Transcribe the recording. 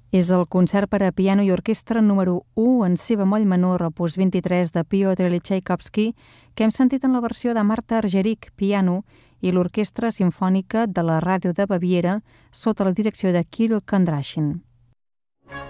És el concert per a piano i orquestra número 1 en si bemoll menor, opus 23 de Piotr Txaikovski, que hem sentit en la versió de Marta Argerich, piano, i l'Orquestra Simfònica de la Ràdio de Baviera, sota la direcció de Kirill Kondrashin.